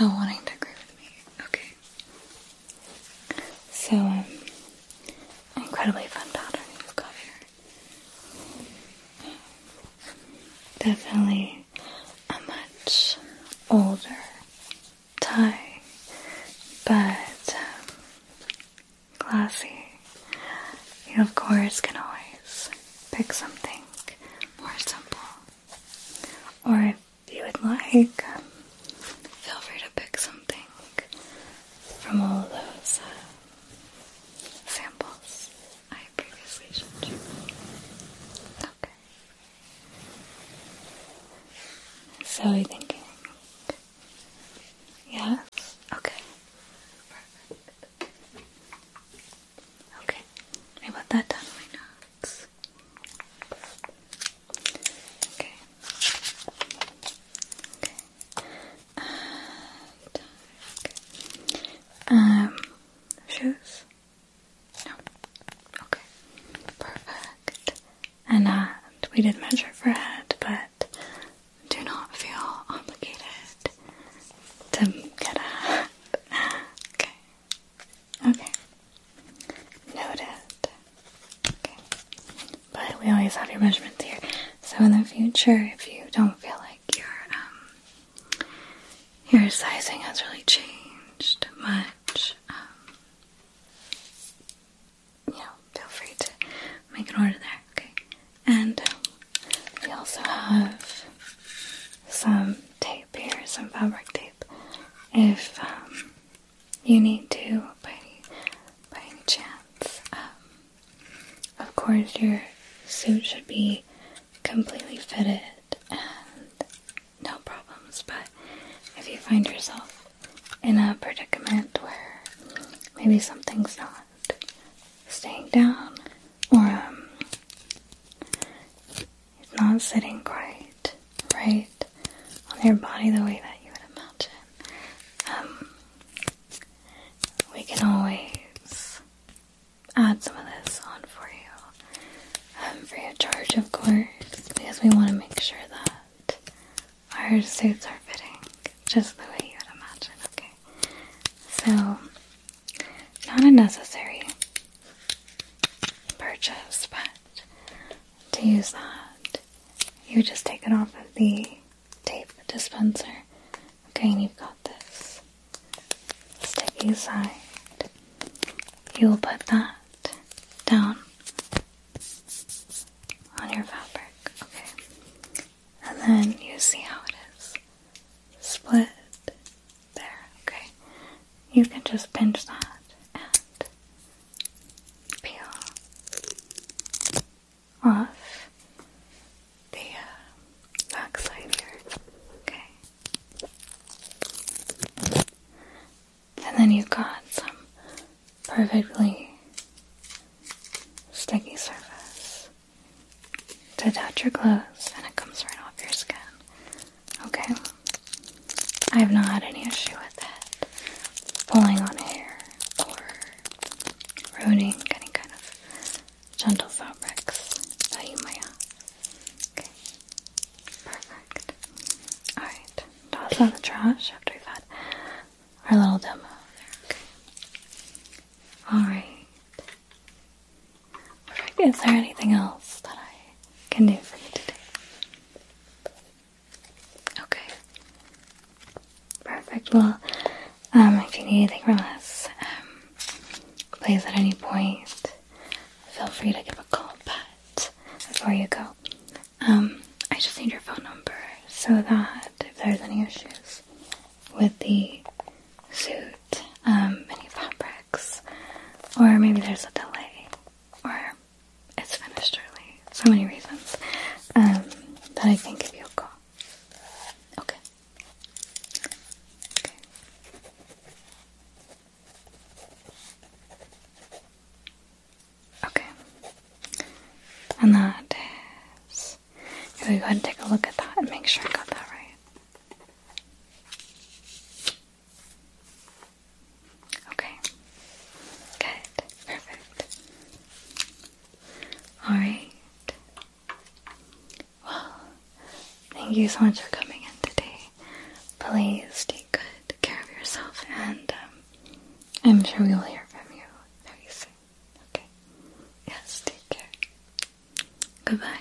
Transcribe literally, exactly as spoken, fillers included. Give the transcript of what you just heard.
not wanting to agree with me. Okay. So, um, incredibly fun pattern you've got here. Definitely a much older tie, but um, classy. You, of course, can always pick something more simple. Or if you would like, um, feel free to pick something from all of those uh, samples I previously showed you. Okay. So are you thinking? Yes? Okay. Perfect. Okay. Let me put that down in my notes. Okay. Okay. And, okay. Um, shoes? No. Okay. Perfect. And, uh, we did measure for head, but do not feel obligated to get a hat. Okay. Okay. Noted. Okay. But we always have your measurements here. So in the future, if you don't feel like your um your sizing has really changed much, um you know, feel free to make an order there, okay? And um, we also have some tape here, some fabric tape. If um you need to, by any, by any chance, um, of course your suit should be completely fitted and no problems, but if you find yourself in a predicament where maybe something's not staying down or um, it's not sitting quite right on your body the way that you would imagine, um, we can always add some of this on for you, um, free of charge, of course, because we want to make sure that our suits are fitting just the way you would imagine, okay? So, not a necessary purchase, but to use that, you just take it off of the tape dispenser, okay, and you've got this sticky side. You will put that down on your fabric, okay? And then you see how it is split there, okay? You can just pinch that and peel off the uh, back side here, okay? And then you've got some perfectly sticky surface to attach your clothes, and it comes right off your skin, okay? I have not had any issue with it pulling on hair or ruining any kind of gentle fabrics that you might have, okay? Perfect. Alright, toss out the trash after we've had our little demo there, okay? Alright. Perfect. Is there anything else that I can do for you today? Okay. Perfect. Well, um, if you need anything from us, um, please at any point feel free to give a call, but before you go, um, I just need your phone number so that if there's any issues with the suit, um, any fabrics, or maybe there's a delay, or it's finished early, so many reasons, um, that I can give you a call. Okay. Okay. Okay. And that is, if we go ahead and take a look at that and make sure I got that right. Okay. Good. Perfect. Alright. Well, thank you so much for coming in today. Please take good care I'm sure we'll hear from you very soon. Okay? Yes, take care. Goodbye.